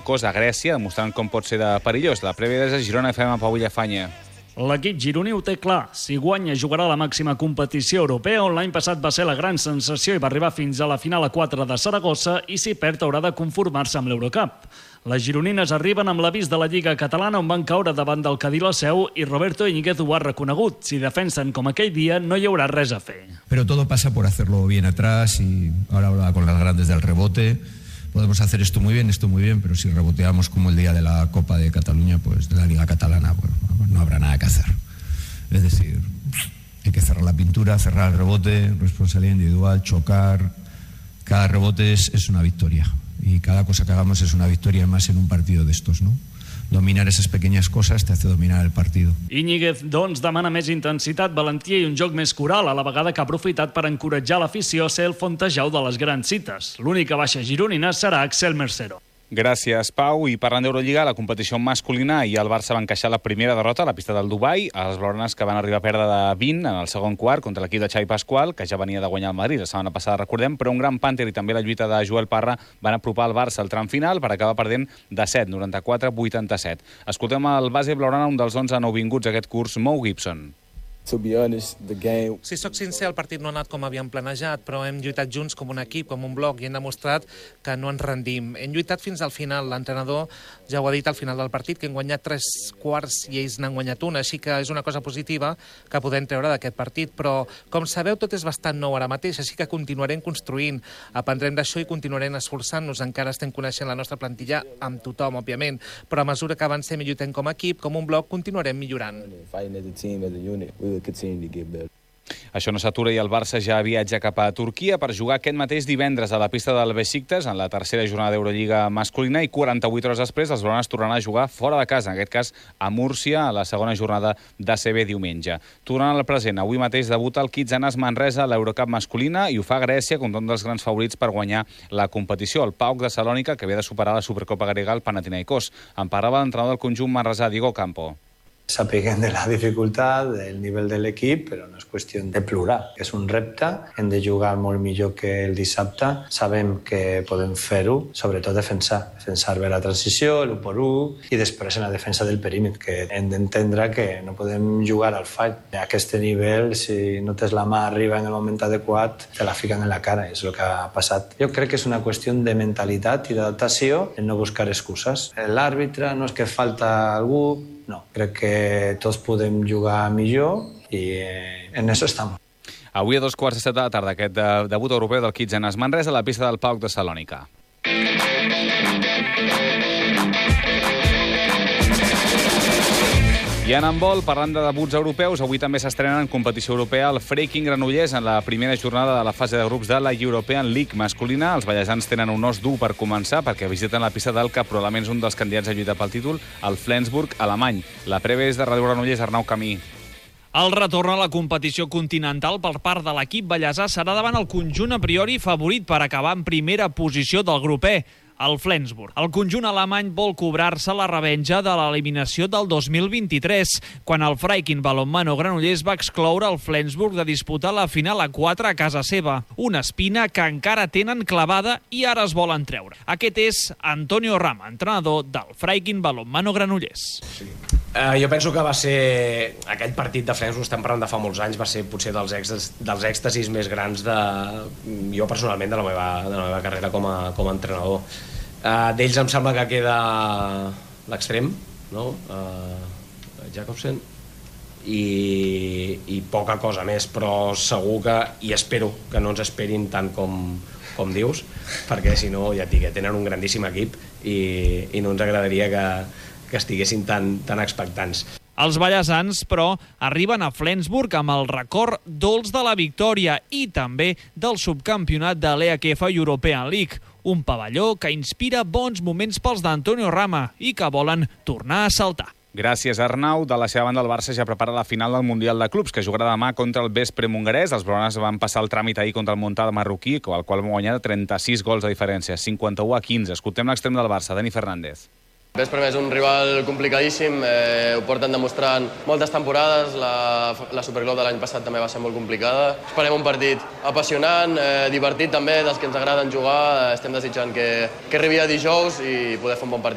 Panathinaikos a Grècia, demostrant com pot ser de perillós. La prèvia de Girona FM a Pau Villafanya. L'equip gironí ho té clar. Si guanya, jugarà a la màxima competició europea, on l'any passat va ser la gran sensació i va arribar fins a la final a 4 de Saragossa, i si perd haurà de conformar-se amb l'Eurocup. Les gironines arriben amb l'avís de la Lliga Catalana, on van caure davant del Cadí la Seu, i Roberto Íñiguez ho ha reconegut. Si defensen com aquell dia, no hi haurà res a fer. Pero todo pasa por hacerlo bien atrás, y ahora hablaba con las grandes del rebote. Podemos hacer esto muy bien, pero si reboteamos como el día de la Copa de Cataluña, pues de la Liga Catalana, pues no habrá nada que hacer. Es decir, hay que cerrar la pintura, cerrar el rebote, responsabilidad individual, chocar. Cada rebote es una victoria, y cada cosa que hagamos es una victoria más en un partido de estos, ¿no? Dominar esas pequeñas cosas te hace dominar el partido. Íñiguez, doncs, demana més intensitat, valentia i un joc més coral, a la vegada que ha aprofitat per encoratjar l'afició a ser el fontejau de les grans cites. L'única baixa gironina serà Axel Mercero. Gràcies, Pau. I parlant d'Eurolliga, la competició masculina, i el Barça va encaixar la primera derrota a la pista del Dubai, a les blaugranes, que van arribar a perdre de 20 en el segon quart contra l'equip de Xavi Pasqual, que ja venia de guanyar el Madrid la setmana passada, recordem, però un gran pànter i també la lluita de Joel Parra van apropar el Barça al tram final per acabar perdent de 7, 94-87. Escoltem el base blaugrana, un dels 11 nouvinguts aquest curs, Mo Gibson. Si sóc sincer, el partit no ha anat com havíem planejat, però hem lluitat junts com un equip, com un bloc, i hem demostrat que no ens rendim. Hem lluitat fins al final. L'entrenador ja ho ha dit al final del partit, que hem guanyat 3 quarts i ells n'han guanyat un, així que és una cosa positiva que podem treure d'aquest partit. Però, com sabeu, tot és bastant nou ara mateix, així que continuarem construint, aprendrem d'això i continuarem esforçant-nos. Encara estem coneixent la nostra plantilla amb tothom, òbviament, però a mesura que avancem i lluitem com a equip, com un bloc, continuarem millorant. Això no s'atura i el Barça ja viatja cap a Turquia per jugar aquest mateix divendres a la pista del Besiktas en la tercera jornada d'Eurolliga masculina, i 48 hores després els blaugranes tornaran a jugar fora de casa, en aquest cas a Múrcia, a la segona jornada d'ACB diumenge. Tornant al present, avui mateix debuta el Kitsanas Manresa a l'Eurocup masculina i ho fa a Grècia contra un dels grans favorits per guanyar la competició, el PAOK de Salònica, que havia de superar la Supercopa grega, el Panathinaikos. En parlava l'entrenador del conjunt manresà, Diego Campo. Sapiguem de la dificultat, del nivell de l'equip, però no és qüestió de plorar. És un repte, hem de jugar molt millor que el dissabte. Sabem que podem fer-ho, sobretot defensar bé la transició, l'1x1, i després en la defensa del perímetre, que hem d'entendre que no podem jugar al fall. A aquest nivell, si no tens la mà arriba en el moment adequat, te la fiquen en la cara, és el que ha passat. Jo crec que és una qüestió de mentalitat i d'adaptació, en no buscar excuses. L'àrbitre no és que falta algú, no, crec que tots podem jugar millor i en això estem. Avui a 2:15 de la tarda, aquest debut europeu del Kitsanas Manresa a la pista del PAOK de Salònica. I en handbol, parlant de debuts europeus, avui també s'estrena en competició europea el Freiking Granollers en la primera jornada de la fase de grups de la European League masculina. Els ballesans tenen un os dur per començar perquè visiten la pista del que probablement és un dels candidats a lluitar pel títol, el Flensburg alemany. La prèvia és de Ràdio Granollers, Arnau Camí. El retorn a la competició continental per part de l'equip ballesà serà davant el conjunt a priori favorit per acabar en primera posició del grup E, el Flensburg. El conjunt alemany vol cobrar-se la revenja de l'eliminació del 2023, quan el Freiking Balonmano Granollers va excloure el Flensburg de disputar la final a 4 a casa seva. Una espina que encara tenen clavada i ara es volen treure. Aquest és Antonio Rama, entrenador del Freiking Balonmano Granollers. Jo penso que va ser aquell partit de Flensburg, estem parlant de fa molts anys, va ser potser dels èxtasis més grans jo personalment de la meva carrera com a entrenador. D'ells em sembla que queda l'extrem, no? Jacobsen, i poca cosa més, però segur que, i espero que no ens esperin tant com dius, perquè si no, ja et dic, tenen un grandíssim equip i no ens agradaria que estiguessin tan expectants. Els ballesans, però, arriben a Flensburg amb el record dolç de la victòria i també del subcampionat de l'EHF European League, un pavelló que inspira bons moments pels d'Antonio Rama i que volen tornar a saltar. Gràcies, Arnau. De la seva banda, el Barça ja prepara la final del Mundial de Clubs, que jugarà demà contra el Vespre hongarès. Els blaugranes van passar el tràmit ahir contra el Montà marroquí, al qual van guanyar 36 gols de diferència, 51-15. Escoltem l'extrem del Barça, Dani Fernández. Vespre és un rival complicadíssim, ho porten demostrant moltes temporades, la Superglobe de l'any passat també va ser molt complicada. Esperem un partit apassionant, divertit també, dels que ens agraden jugar, estem desitjant que arribi a dijous i poder fer un bon partit.